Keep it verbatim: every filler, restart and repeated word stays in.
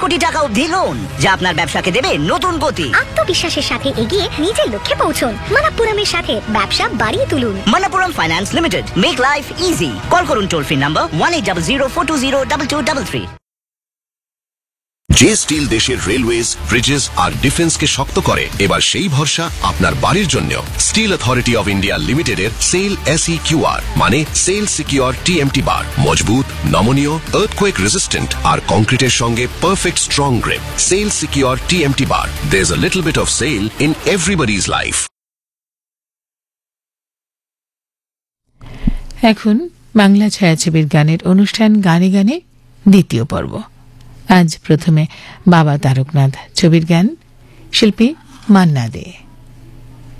কোটি টাকা অবধি লোন, যা আপনার ব্যবসাকে দেবে নতুন গতি। আত্মবিশ্বাসের সাথে এগিয়ে নিজের লক্ষ্যে পৌঁছুন। মানাপুরমের সাথে ব্যবসা বাড়িয়ে তুলুন। মানাপুরম finance limited, make life easy. Call করুন toll free number one eight double zero four two zero double two double three. যে স্টিল দেশের রেলওয়েজ, ব্রিজেস আর ডিফেন্সকে শক্ত করে, এবার সেই ভরসা আপনার বাড়ির জন্য। স্টিল অথরিটি অফ ইন্ডিয়া লিমিটেডের সেল এসই কিউআর মানে সেল সিকিউর টিএমটি বার, মজবুত, নমনীয়, আর্থকোয়েক রেজিস্ট্যান্ট আর কংক্রিটের সঙ্গে perfect strong grip. Sell secure TMT bar, there's a little bit of sell in everybody's life. এখন বাংলা ছায়াছবির গানের অনুষ্ঠান গানে গানে দ্বিতীয় পর্ব। আজ প্রথমে বাবা তারকনাথ ছবির গান, শিল্পী মান্না দে।